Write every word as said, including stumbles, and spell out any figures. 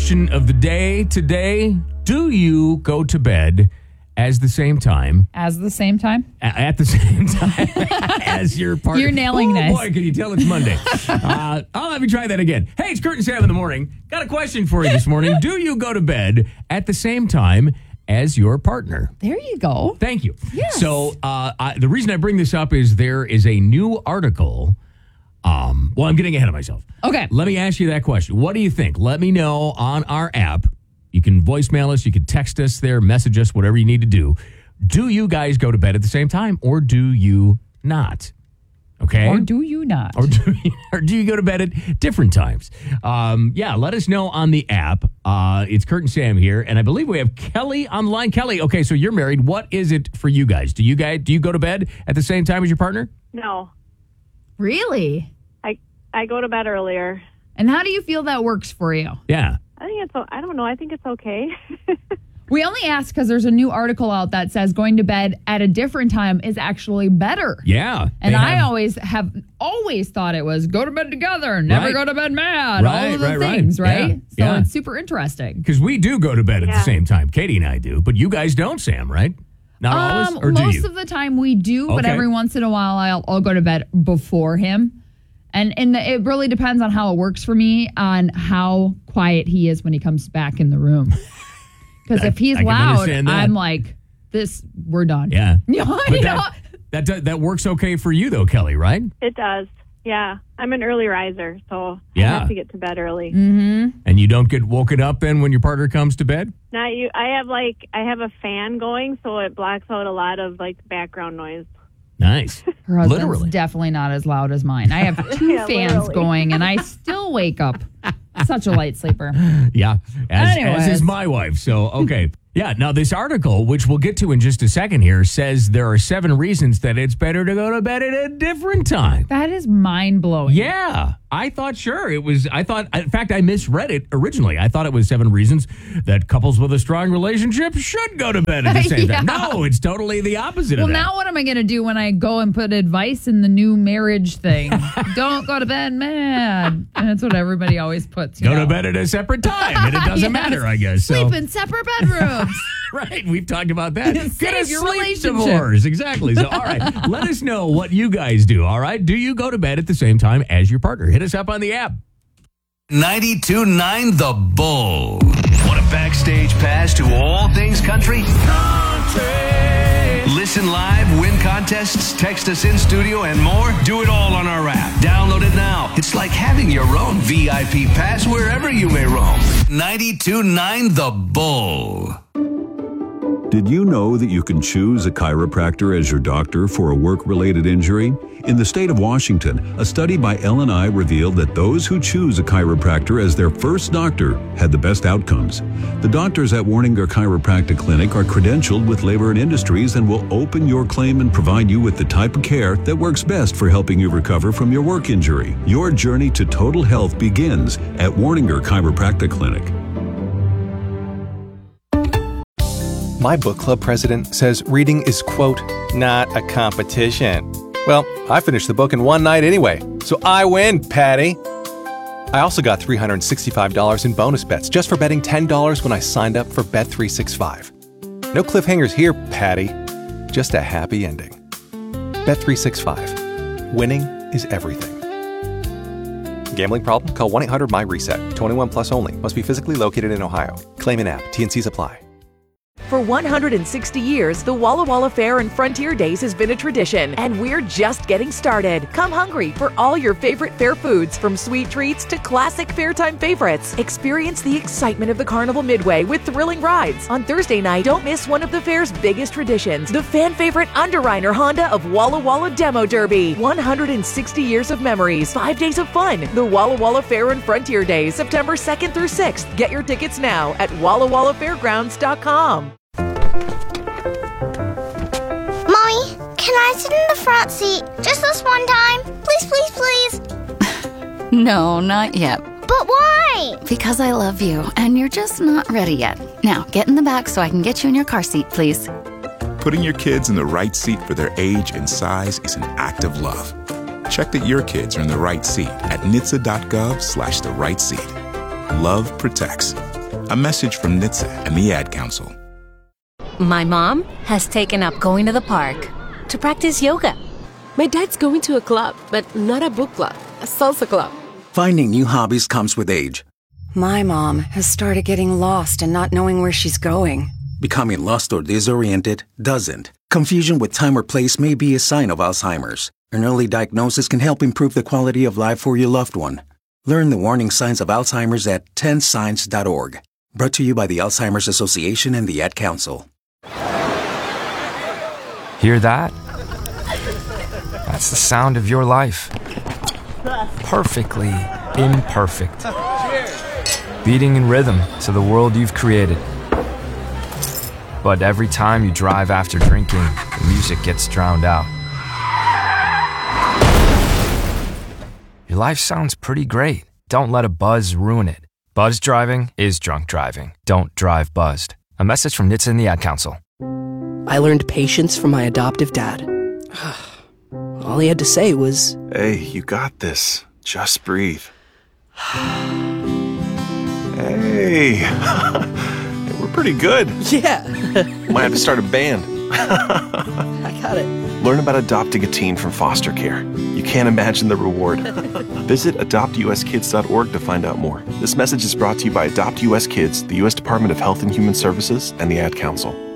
question of the day today. Do you go to bed as the same time? As the same time? A- at the same time as your partner. You're nailing oh, this. boy, can you tell it's Monday? uh, oh, let me try that again. Hey, it's Kurt and Sam in the morning. Got a question for you this morning. Do you go to bed at the same time as your partner? There you go. Thank you. Yes. So uh, I, the reason I bring this up is there is a new article. Um, well, I'm getting ahead of myself. Okay. Let me ask you that question. What do you think? Let me know on our app. You can voicemail us. You can text us there, message us, whatever you need to do. Do you guys go to bed at the same time or do you not? Okay. Or do you not? Or do you, or do you go to bed at different times? Um, yeah, let us know on the app. Uh, it's Kurt and Sam here, and I believe we have Kelly on the line. Kelly, okay, so you're married. What is it for you guys? Do you guys do you go to bed at the same time as your partner? No. Really? I I go to bed earlier. And how do you feel that works for you? Yeah. I think it's, o- I don't know, I think it's okay. We only ask because there's a new article out that says going to bed at a different time is actually better. Yeah. And they I have- always have always thought it was go to bed together, never Right. go to bed mad, Right, all of the right, right. things, right? Yeah, So yeah. it's super interesting. Because we do go to bed at the Yeah. same time. Katie and I do, but you guys don't, Sam, right? Not always, Um, or do most you? of the time we do, but Okay. every once in a while I'll, I'll go to bed before him. And and the, it really depends on how it works for me, on how quiet he is when he comes back in the room. Because if he's I can loud, understand that. I'm like, this, we're done. Yeah. You know, But you know? that, that, that, that works okay for you, though, Kelly, right? It does. Yeah. I'm an early riser, so Yeah. I have to get to bed early. Mm-hmm. And you don't get woken up then when your partner comes to bed? Not you. I have like, I have a fan going, so it blocks out a lot of like background noise. Nice. Her husband's Literally. definitely not as loud as mine. I have two Yeah, fans literally. going, and I still wake up. Such a light sleeper. Yeah, as, as Anyways. is my wife. So, okay. Yeah, now this article, which we'll get to in just a second here, says there are seven reasons that it's better to go to bed at a different time. That is mind blowing. Yeah, I thought sure it was. I thought, in fact, I misread it originally. I thought it was seven reasons that couples with a strong relationship should go to bed at the same Yeah. time. No, it's totally the opposite Well, of that. now what am I going to do when I go and put advice in the new marriage thing? Don't go to bed mad. And that's what everybody always puts. You Go know. to bed at a separate time, and it doesn't Yes. matter, I guess. So. Sleep in separate bedrooms. Right, we've talked about that. Save Get a your sleep relationship. divorce. Exactly. So, all right, let us know what you guys do, all right? Do you go to bed at the same time as your partner? Hit us up on the app. ninety-two point nine The Bull. Want a backstage pass to all things country? Listen live, win contests, text us in studio, and more? Do it all on our app. Download it now. It's like having your own V I P pass wherever you may roam. ninety-two point nine The Bull. Did you know that you can choose a chiropractor as your doctor for a work-related injury? In the state of Washington, a study by L and I revealed that those who choose a chiropractor as their first doctor had the best outcomes. The doctors at Warninger Chiropractic Clinic are credentialed with Labor and Industries and will open your claim and provide you with the type of care that works best for helping you recover from your work injury. Your journey to total health begins at Warninger Chiropractic Clinic. My book club president says reading is, quote, not a competition. Well, I finished the book in one night anyway, so I win, Patty. I also got three hundred sixty-five dollars in bonus bets just for betting ten dollars when I signed up for Bet three sixty-five. No cliffhangers here, Patty. Just a happy ending. Bet three sixty-five. Winning is everything. Gambling problem? Call one eight hundred my reset. twenty-one plus only. Must be physically located in Ohio. Claim in app. T N Cs apply. For one hundred sixty years, the Walla Walla Fair and Frontier Days has been a tradition, and we're just getting started. Come hungry for all your favorite fair foods, from sweet treats to classic fairtime favorites. Experience the excitement of the Carnival Midway with thrilling rides. On Thursday night, don't miss one of the fair's biggest traditions, the fan favorite Underreiner Honda of Walla Walla Demo Derby. one hundred sixty years of memories, five days of fun. The Walla Walla Fair and Frontier Days, September second through sixth. Get your tickets now at walla walla fairgrounds dot com. Mommy, can I sit in the front seat just this one time? Please, please, please. No, not yet. But why? Because I love you, and you're just not ready yet. Now, get in the back so I can get you in your car seat, please. Putting your kids in the right seat for their age and size is an act of love. Check that your kids are in the right seat at N H T S A dot gov slash the right seat. Love protects. A message from N H T S A and the Ad Council. My mom has taken up going to the park to practice yoga. My dad's going to a club, but not a book club, a salsa club. Finding new hobbies comes with age. My mom has started getting lost and not knowing where she's going. Becoming lost or disoriented doesn't. Confusion with time or place may be a sign of Alzheimer's. An early diagnosis can help improve the quality of life for your loved one. Learn the warning signs of Alzheimer's at ten signs dot org. Brought to you by the Alzheimer's Association and the Ad Council. Hear that? That's the sound of your life. Perfectly imperfect. Beating in rhythm to the world you've created. But every time you drive after drinking, the music gets drowned out. Your life sounds pretty great. Don't let a buzz ruin it. Buzz driving is drunk driving. Don't drive buzzed. A message from N H T S A and the Ad Council. I learned patience from my adoptive dad. All he had to say was, "Hey, you got this. Just breathe." Hey, we're pretty good. Yeah. Might have to start a band. I got it. Learn about adopting a teen from foster care. You can't imagine the reward. Visit adopt u s kids dot org to find out more. This message is brought to you by Adopt U S Kids, the U S Department of Health and Human Services, and the Ad Council.